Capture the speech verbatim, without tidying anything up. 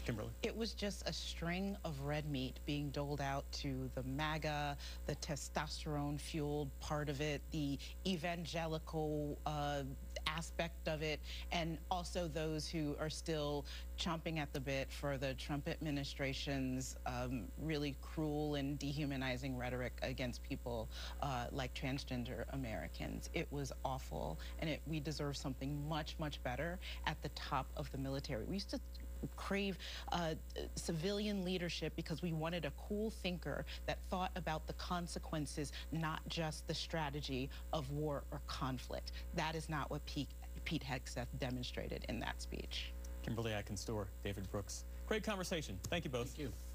Kimberly. It was just a string of red meat being doled out to the MAGA, the testosterone-fueled part of it, the evangelical uh, aspect of it, and also those who are still chomping at the bit for the Trump administration's um, really cruel and dehumanizing rhetoric against people uh, like transgender Americans. It was awful, and it, we deserve something much, much better at the top of the military. We used to crave uh, civilian leadership because we wanted a cool thinker that thought about the consequences, not just the strategy of war or conflict. That is not what Pete, Pete Hegseth demonstrated in that speech. Kimberly Atkins-Stohr, David Brooks. Great conversation. Thank you both. Thank you.